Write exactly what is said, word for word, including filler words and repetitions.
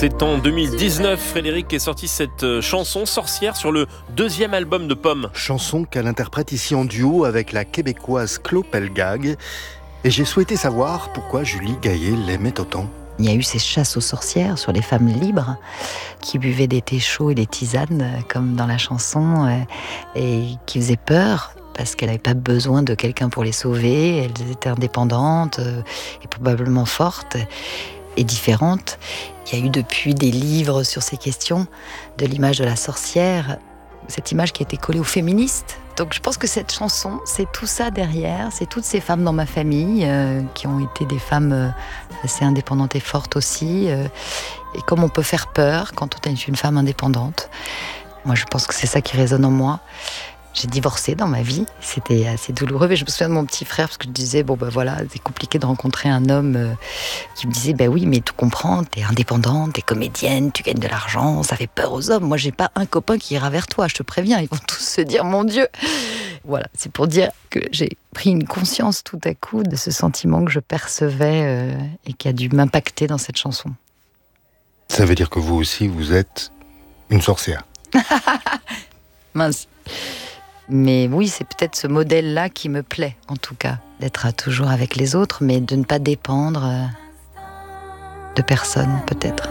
C'est en deux mille dix-neuf, Frédéric, est sorti cette chanson Sorcière sur le deuxième album de Pomme. Chanson qu'elle interprète ici en duo avec la québécoise Claude Pelgag. Et j'ai souhaité savoir pourquoi Julie Gaillet l'aimait autant. Il y a eu ces chasses aux sorcières sur les femmes libres qui buvaient des thés chauds et des tisanes, comme dans la chanson, et qui faisaient peur parce qu'elles n'avaient pas besoin de quelqu'un pour les sauver. Elles étaient indépendantes et probablement fortes et différentes. Il y a eu depuis des livres sur ces questions, de l'image de la sorcière, cette image qui a été collée aux féministes. Donc je pense que cette chanson, c'est tout ça derrière, c'est toutes ces femmes dans ma famille euh, qui ont été des femmes euh, assez indépendantes et fortes aussi. Euh, et comme on peut faire peur quand on est une femme indépendante. Moi je pense que c'est ça qui résonne en moi. J'ai divorcé dans ma vie, c'était assez douloureux, mais je me souviens de mon petit frère parce que je disais, bon ben voilà, c'est compliqué de rencontrer un homme euh, qui me disait, ben oui, mais tout comprends, t'es indépendante, t'es comédienne, tu gagnes de l'argent, ça fait peur aux hommes. Moi, j'ai pas un copain qui ira vers toi, je te préviens, ils vont tous se dire, mon Dieu. Voilà, c'est pour dire que j'ai pris une conscience tout à coup de ce sentiment que je percevais euh, et qui a dû m'impacter dans cette chanson. Ça veut dire que vous aussi, vous êtes une sorcière. Mince. Mais oui, c'est peut-être ce modèle-là qui me plaît, en tout cas. D'être toujours avec les autres, mais de ne pas dépendre de personne, peut-être.